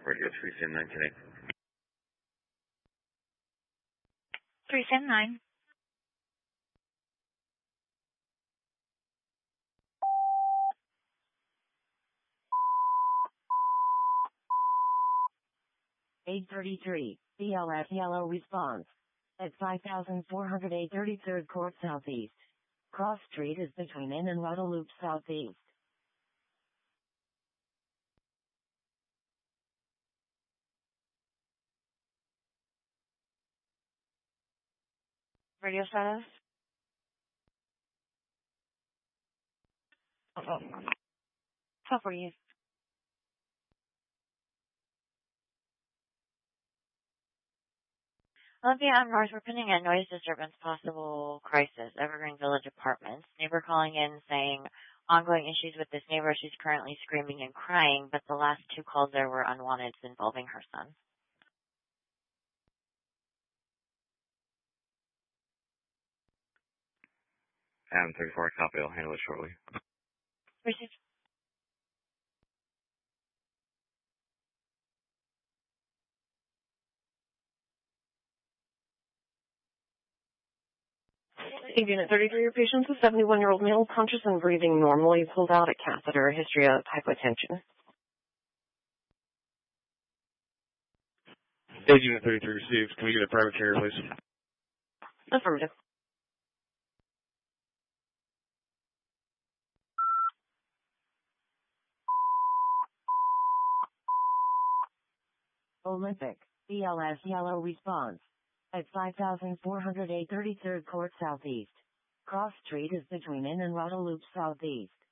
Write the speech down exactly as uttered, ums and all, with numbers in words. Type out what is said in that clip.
Radio three Sim nine today. three Sim nine. eight thirty-three, B L S yellow response. At five thousand four hundred eight thirty-third Court Southeast. Cross Street is between Inn and Ruddle Loop Southeast. Radio status? Oh, oh. How for you? Olympia and North reporting a noise disturbance possible crisis, Evergreen Village Apartments. Neighbor calling in saying ongoing issues with this neighbor. She's currently screaming and crying, but the last two calls there were unwanted involving her son. Adam thirty-four, copy. I'll handle it shortly. Received. Unit thirty-three, your patient is a seventy-one-year-old male, conscious and breathing normally, pulled out a catheter, history of hypotension. Stage Unit thirty-three received. Can we get a private carrier, please? Affirmative. Olympic, B L S yellow response. At five thousand four hundred eight thirty-third Court Southeast. Cross Street is between Inn and Ruddle Loop Southeast.